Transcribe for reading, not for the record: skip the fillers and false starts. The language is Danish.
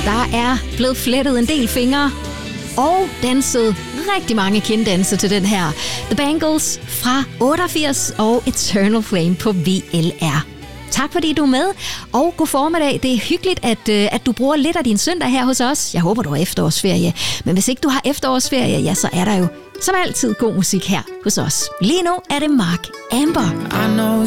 Der er blevet flettet en del fingre og danset rigtig mange kinddanse til den her. The Bangles fra 88 og Eternal Flame på VLR. Tak fordi du er med, og god formiddag. Det er hyggeligt, at du bruger lidt af din søndag her hos os. Jeg håber, du har efterårsferie. Men hvis ikke du har efterårsferie, ja, så er der jo som altid god musik her hos os. Lige nu er det Mark Amber. I know